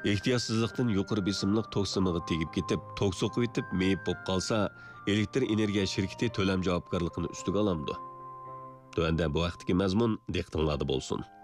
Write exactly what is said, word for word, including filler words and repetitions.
Ehtiyotsizlikdan yuqori besimliq tok simiga tegib ketib, tok so'qib etib, meyib bo'lib qolsa, elektr energiya shirkati to'lam javobgarligini ustiga olamdi. Tuanda bu vaqtdagi mazmun diqqatingizda bo'lsin.